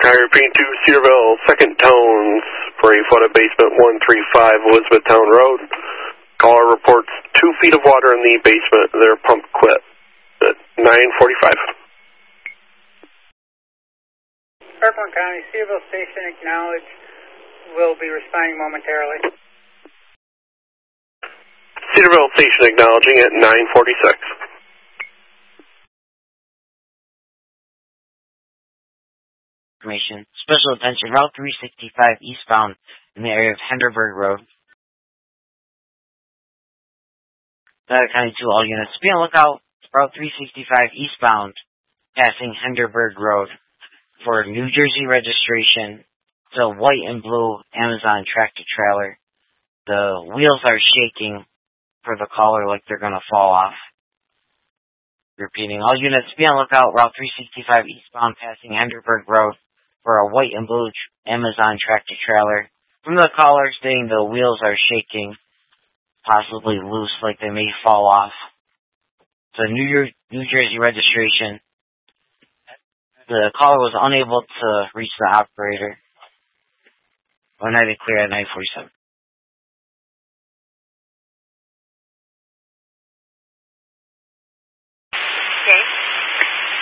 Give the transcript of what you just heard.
I repeat to Cedarville, second tones for a flooded basement 135 Elizabethtown Road. Caller reports 2 feet of water in the basement. Their pump quit at 9:45. Kirkland County, Cedarville Station acknowledged. Will be responding momentarily. Cedarville Station acknowledging at 9:46. Information. Special attention, Route 365 eastbound in the area of Henderberg Road. County 2, all units. Be on lookout, Route 365 eastbound, passing Henderberg Road for New Jersey registration. It's a white and blue Amazon tractor trailer. The wheels are shaking for the caller like they're going to fall off. Repeating, all units, be on lookout, Route 365 eastbound, passing Henderberg Road for a white and blue Amazon tractor trailer. From the caller stating the wheels are shaking, possibly loose, like they may fall off. So New Jersey registration. The caller was unable to reach the operator. 190 clear at 9:47.